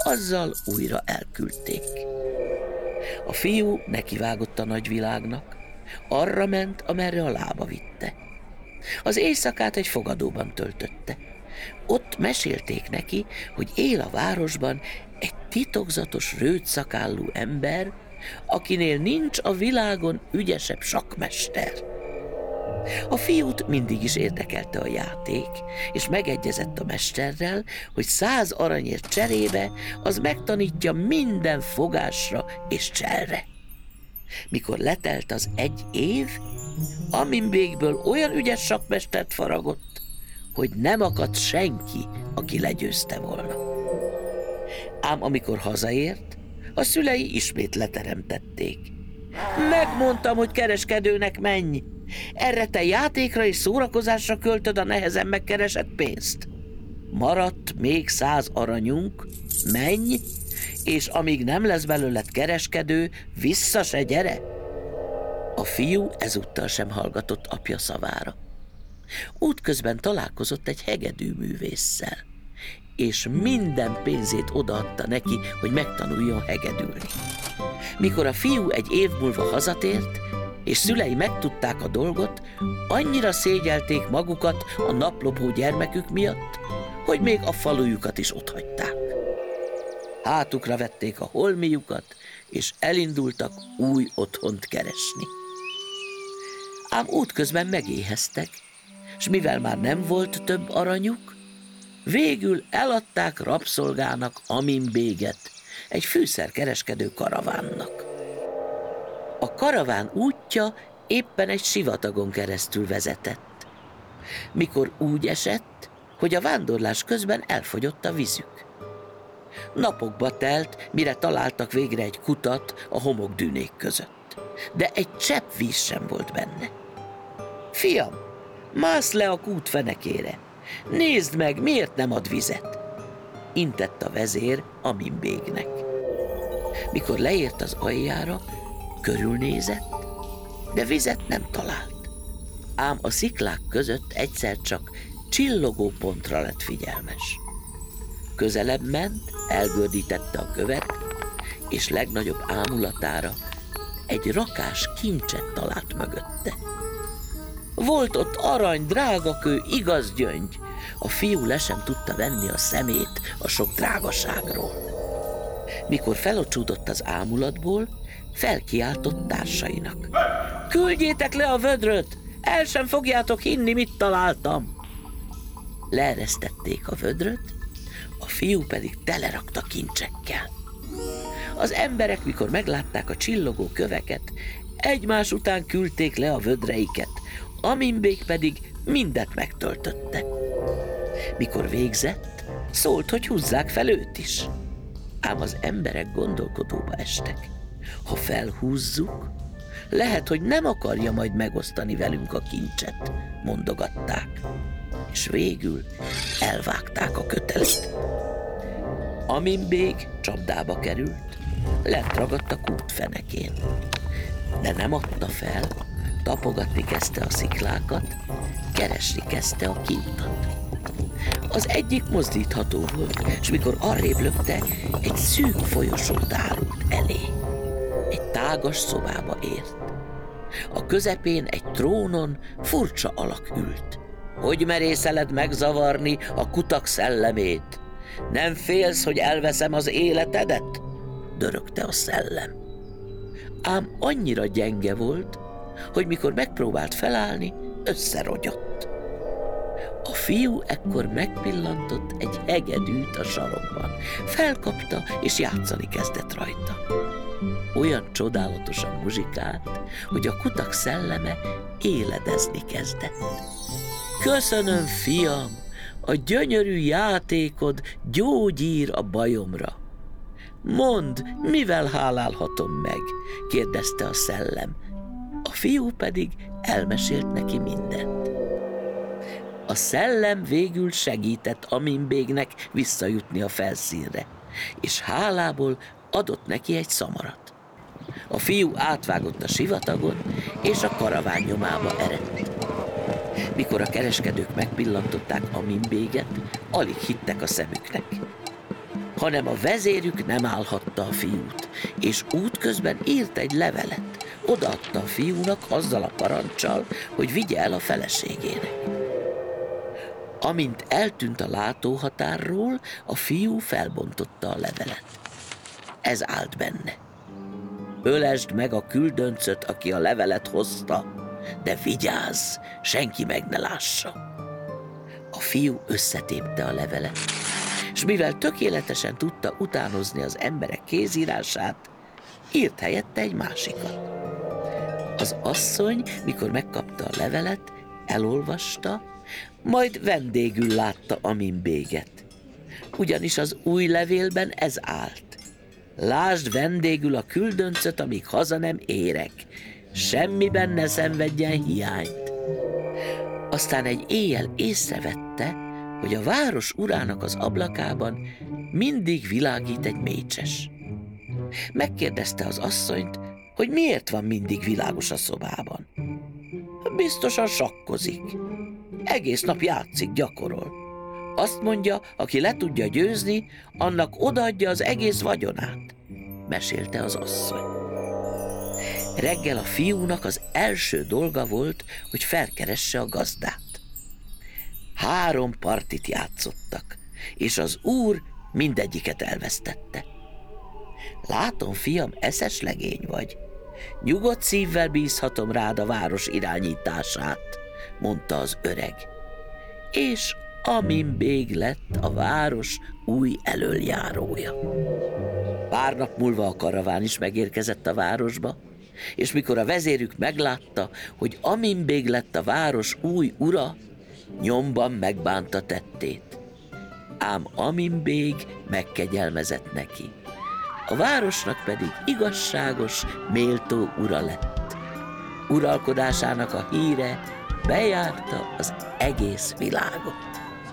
azzal újra elküldték. A fiú nekivágott a nagyvilágnak, arra ment, amerre a lába vitte. Az éjszakát egy fogadóban töltötte. Ott mesélték neki, hogy él a városban egy titokzatos rövidszakálú ember, akinél nincs a világon ügyesebb sakkmester. A fiút mindig is érdekelte a játék, és megegyezett a mesterrel, hogy 100 aranyért cserébe az megtanítja minden fogásra és cselre. Mikor letelt az 1 év, Amin-bégből olyan ügyes sakkmestert faragott, hogy nem akadt senki, aki legyőzte volna. Ám amikor hazaért, a szülei ismét leteremtették. Megmondtam, hogy kereskedőnek menj! Erre te játékra és szórakozásra költöd a nehezen megkeresett pénzt. Maradt még 100 aranyunk, menj, és amíg nem lesz belőled kereskedő, vissza se gyere. A fiú ezúttal sem hallgatott apja szavára. Útközben találkozott egy hegedűművésszel, és minden pénzét odaadta neki, hogy megtanuljon hegedülni. Mikor a fiú egy év múlva hazatért, és szülei megtudták a dolgot, annyira szégyelték magukat a naplopó gyermekük miatt, hogy még a falujukat is otthagyták. Hátukra vették a holmiukat, és elindultak új otthont keresni. Ám útközben megéheztek, s mivel már nem volt több aranyuk, végül eladták rabszolgának Amin-béget, egy fűszerkereskedő karavánnak. A karaván útja éppen egy sivatagon keresztül vezetett, mikor úgy esett, hogy a vándorlás közben elfogyott a vízük. Napokba telt, mire találtak végre egy kutat a homokdűnék között, de egy csepp víz sem volt benne. Fiam, mász le a kút fenekére, nézd meg, miért nem ad vizet, intett a vezér Amin-bégnek. Mikor leért az aljára, körülnézett, de vizet nem talált. Ám a sziklák között egyszer csak csillogó pontra lett figyelmes. Közelebb ment, elgördítette a követ, és legnagyobb ámulatára egy rakás kincset talált mögötte. Volt ott arany, drágakő, igaz gyöngy. A fiú le sem tudta venni a szemét a sok drágaságról. Mikor felocsúdott az ámulatból, felkiáltott társainak. Küldjétek le a vödröt! El sem fogjátok hinni, mit találtam! Leeresztették a vödröt, a fiú pedig telerakta kincsekkel. Az emberek, mikor meglátták a csillogó köveket, egymás után küldték le a vödreiket, Amin-bég pedig mindet megtöltötte. Mikor végzett, szólt, hogy húzzák fel őt is. Ám az emberek gondolkodóba estek. Ha felhúzzuk, lehet, hogy nem akarja majd megosztani velünk a kincset, mondogatták. És végül elvágták a kötelet. Amin-bég csapdába került, lent ragadt a kút fenekén. De nem adta fel, tapogatni kezdte a sziklákat, keresni kezdte a kiutat. Az egyik mozdítható volt, és mikor arrébb lökte, egy szűk folyosó tárult elé. Egy tágas szobába ért. A közepén egy trónon furcsa alak ült. Hogy merészeled megzavarni a kutak szellemét? Nem félsz, hogy elveszem az életedet? Dörögte a szellem. Ám annyira gyenge volt, hogy mikor megpróbált felállni, összerogyott. A fiú ekkor megpillantott egy hegedűt a sarokban. Felkapta, és játszani kezdett rajta. Olyan csodálatosan muzsikált, hogy a kutak szelleme éledezni kezdett. Köszönöm, fiam, a gyönyörű játékod gyógyír a bajomra. Mondd, mivel hálálhatom meg? Kérdezte a szellem. A fiú pedig elmesélt neki mindent. A szellem végül segített Amin-bégnek visszajutni a felszínre, és hálából adott neki egy szamarat. A fiú átvágott a sivatagon, és a karaván nyomába eredt. Mikor a kereskedők megpillantották Amin-béget, alig hittek a szemüknek. hanem a vezérük nem állhatta a fiút, és útközben írt egy levelet. Odaadta a fiúnak azzal a paranccsal, hogy vigye el a feleségének. Amint eltűnt a látóhatárról, a fiú felbontotta a levelet. Ez állt benne: ölesd meg a küldöncöt, aki a levelet hozta, de vigyázz, senki meg ne lássa. A fiú összetépte a levelet, és mivel tökéletesen tudta utánozni az emberek kézírását, írt helyette egy másikat. Az asszony, mikor megkapta a levelet, elolvasta, majd vendégül látta Amin béget. Ugyanis az új levélben ez állt: lásd vendégül a küldöncöt, amíg haza nem érek, semmiben ne szenvedjen hiányt. Aztán egy éjjel észrevette, hogy a város urának az ablakában mindig világít egy mécses. Megkérdezte az asszonyt, hogy miért van mindig világos a szobában. Biztosan sakkozik. Egész nap játszik, gyakorol. Azt mondja, aki le tudja győzni, annak odaadja az egész vagyonát, mesélte az asszony. Reggel a fiúnak az első dolga volt, hogy felkeresse a gazdát. 3 partit játszottak, és az úr mindegyiket elvesztette. Látom, fiam, eszes legény vagy. Nyugodt szívvel bízhatom rád a város irányítását, mondta az öreg. És Amin bég lett a város új elöljárója. Pár nap múlva a karaván is megérkezett a városba, és mikor a vezérük meglátta, hogy Amin bég lett a város új ura, nyomban megbánta tettét. Ám Amin bég megkegyelmezett neki. A városnak pedig igazságos, méltó ura lett. Uralkodásának a híre bejárta az egész világot.